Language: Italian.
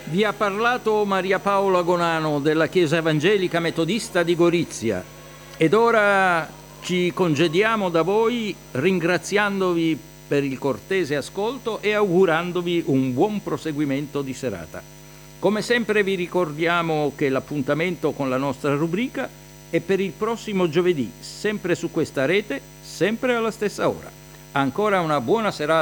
Vi ha parlato Maria Paola Gonano della Chiesa Evangelica Metodista di Gorizia ed ora ci congediamo da voi ringraziandovi per il cortese ascolto e augurandovi un buon proseguimento di serata. Come sempre vi ricordiamo che l'appuntamento con la nostra rubrica è per il prossimo giovedì, sempre su questa rete, sempre alla stessa ora. Ancora una buona serata.